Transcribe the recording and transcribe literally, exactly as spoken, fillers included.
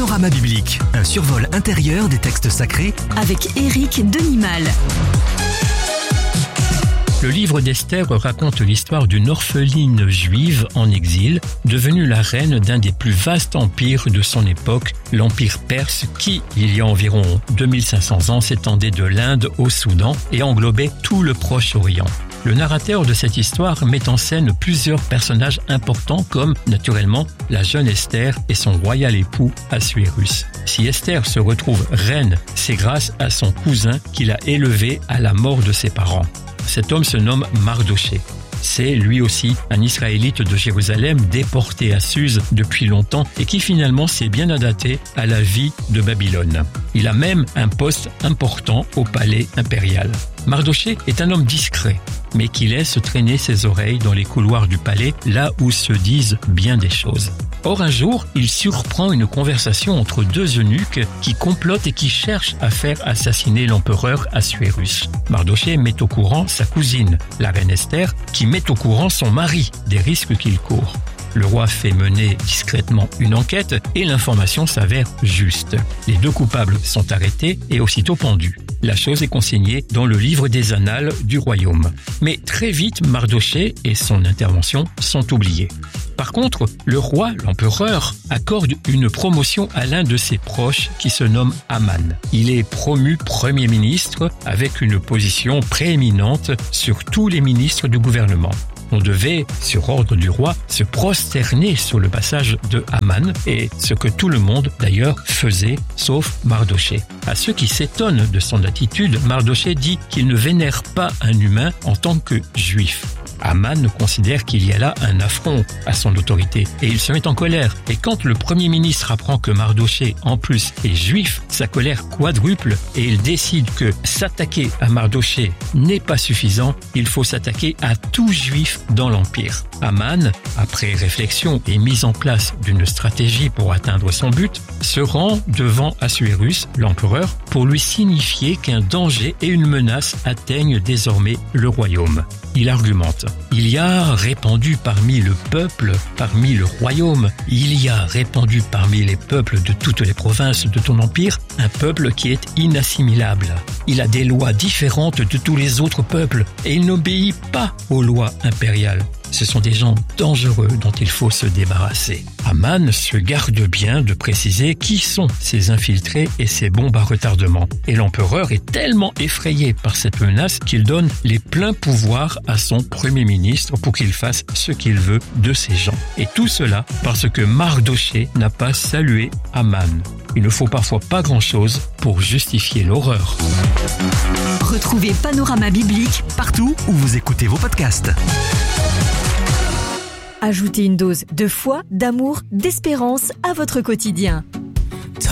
Panorama biblique, un survol intérieur des textes sacrés avec Éric Denimal. Le livre d'Esther raconte l'histoire d'une orpheline juive en exil, devenue la reine d'un des plus vastes empires de son époque, l'Empire perse, qui, il y a environ deux mille cinq cents ans, s'étendait de l'Inde au Soudan et englobait tout le Proche-Orient. Le narrateur de cette histoire met en scène plusieurs personnages importants comme, naturellement, la jeune Esther et son royal époux Assuérus. Si Esther se retrouve reine, c'est grâce à son cousin qui l'a élevée à la mort de ses parents. Cet homme se nomme Mardoché. C'est lui aussi un Israélite de Jérusalem déporté à Suse depuis longtemps et qui finalement s'est bien adapté à la vie de Babylone. Il a même un poste important au palais impérial. Mardoché est un homme discret, mais qui laisse traîner ses oreilles dans les couloirs du palais, là où se disent bien des choses. Or, un jour, il surprend une conversation entre deux eunuques qui complotent et qui cherchent à faire assassiner l'empereur Assuérus. Mardoché met au courant sa cousine, la reine Esther, qui met au courant son mari des risques qu'il court. Le roi fait mener discrètement une enquête et l'information s'avère juste. Les deux coupables sont arrêtés et aussitôt pendus. La chose est consignée dans le livre des annales du royaume. Mais très vite, Mardoché et son intervention sont oubliés. Par contre, le roi, l'empereur, accorde une promotion à l'un de ses proches qui se nomme Aman. Il est promu Premier ministre avec une position prééminente sur tous les ministres du gouvernement. On devait, sur ordre du roi, se prosterner sur le passage de Aman, et ce que tout le monde, d'ailleurs, faisait, sauf Mardoché. À ceux qui s'étonnent de son attitude, Mardoché dit qu'il ne vénère pas un humain en tant que juif. Aman considère qu'il y a là un affront à son autorité et il se met en colère. Et quand le Premier ministre apprend que Mardoché, en plus, est juif, sa colère quadruple et il décide que s'attaquer à Mardoché n'est pas suffisant, il faut s'attaquer à tout juif dans l'Empire. Aman, après réflexion et mise en place d'une stratégie pour atteindre son but, se rend devant Assuérus, l'empereur, pour lui signifier qu'un danger et une menace atteignent désormais le royaume. Il argumente. Il y a répandu parmi le peuple, parmi le royaume, il y a répandu parmi les peuples de toutes les provinces de ton empire, un peuple qui est inassimilable. Il a des lois différentes de tous les autres peuples et il n'obéit pas aux lois impériales. Ce sont des gens dangereux dont il faut se débarrasser. Aman se garde bien de préciser qui sont ces infiltrés et ces bombes à retardement. Et l'empereur est tellement effrayé par cette menace qu'il donne les pleins pouvoirs à son premier ministre pour qu'il fasse ce qu'il veut de ces gens. Et tout cela parce que Mardoché n'a pas salué Aman. Il ne faut parfois pas grand-chose pour justifier l'horreur. Retrouvez Panorama biblique partout où vous écoutez vos podcasts. Ajoutez une dose de foi, d'amour, d'espérance à votre quotidien.